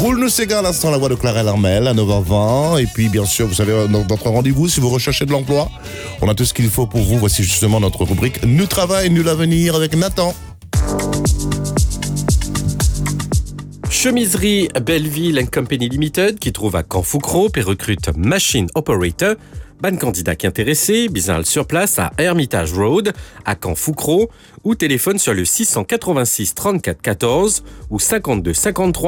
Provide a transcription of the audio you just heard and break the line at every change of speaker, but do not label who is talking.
Roule nous Sega à l'instant, la voix de Clarel Armel à 9h20. Et puis, bien sûr, vous savez, notre rendez-vous, si vous recherchez de l'emploi, on a tout ce qu'il faut pour vous. Voici justement notre rubrique Nous travail, nous l'avenir avec Nathan.
Chemiserie Belleville Company Limited qui trouve à Canfoucro et recrute Machine Operator. Ban candidat qui intéressé, bisal sur place à Hermitage Road, à Canfoucro, ou téléphone sur le 686 34 14 ou 52 53